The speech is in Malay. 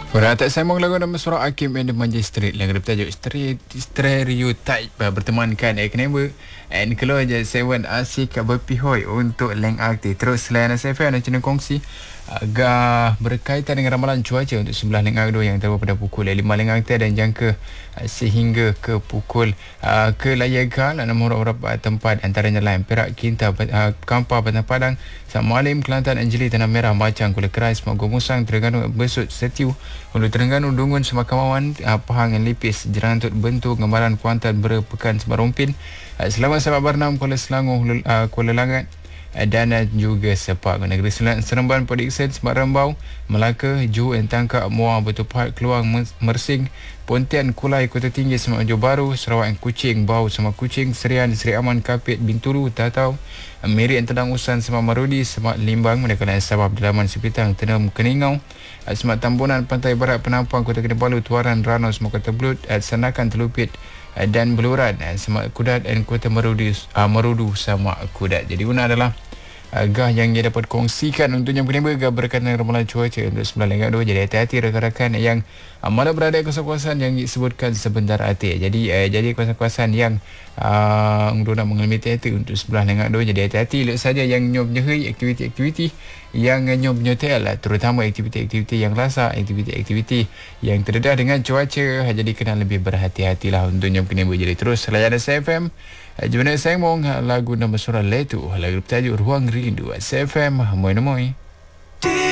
Tak sambung lagu nama surah Hakim and the Manja Street. Lagu bertajuk Stereotype bertemankan Kenapa and keluar je 7 Asyik berpihoi untuk Leng Akti. Terus selain SFM dan channel kongsi agak berkaitan dengan ramalan cuaca untuk sebelah Leng Akdo yang terdapat pada pukul 5 Leng Akti dan jangka sehingga ke pukul ke Layaga dalam beberapa tempat antaranya lain Perak, Kinta, Kampar, Batang Padang, Samalim, Kelantan, Anjeli, Tanah Merah, Macang, Kuala Keras, Mak Musang, Terengganu, Besut, Setiu, Hulu Terengganu, Dungun, Semakamawan, Pahang dan Lipis, Jerangan Tut Bentu, Gambaran, Kuantan, Berpekan, Sebarumpin, Selamat Sabak Barnam, Kuala Selangor, Kuala Langat dan juga Sepak. Negeri Seremban, Port Dickson, Semak Rembau, Melaka, Johor dan Tangkak, Muar, Batu Pahat, Keluang, Mersing, Pontian, Kulai, Kota Tinggi, Semak Johor Baru, Sarawak dan Kuching, Bau, Semak Kuching, Serian, Seri Aman, Kapit, Bintulu, Tatau, Merik dan Tendang Usan, Semak Marudi, Semak Limbang, Mendekat Sabah, Abdul Sipitang, Tenam Keningau, Semak Tambunan, Pantai Barat, Penampang, Kota Kinabalu, Tuaran, Ranau, Semak Kota Belut, Sanakan, Telupit dan Beluran, Semak Kudat dan Kota Merudu, Semak Kudat. Jadi guna adalah agah yang ia dapat kongsikan untuk yang penimba agah berkaitan dengan ramalan cuaca untuk sebelah Leng Akdo. Jadi hati-hati rakan-rakan yang malah berada di kawasan-kawasan yang disebutkan sebentar hati. Jadi kawasan-kawasan yang nak mengalami hati untuk sebelah Leng Akdo. Jadi hati-hati lihat saja yang nyop nyehai aktiviti-aktiviti yang nyop nyotel, terutama aktiviti-aktiviti yang rasa, aktiviti-aktiviti yang terdedah dengan cuaca. Jadi kena lebih berhati-hatilah untuk yang penimba. Jadi terus layan SFM. Jom nak sambung lagu nama surah Letu, lagu bertajuk Ruang Rindu. SFM, moi.